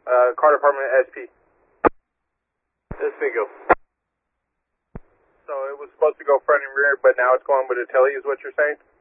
Car Department SP. SP, go. So it was supposed to go front and rear, but now it's going with a telly, is what you're saying?